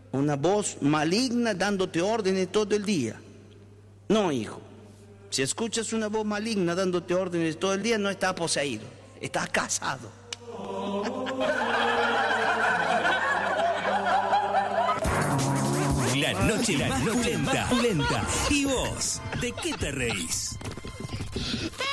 una voz maligna dándote órdenes todo el día. No, hijo. Si escuchas una voz maligna dándote órdenes todo el día, no estás poseído, estás casado. La noche más pulenta. ¿Y vos? ¿De qué te reís?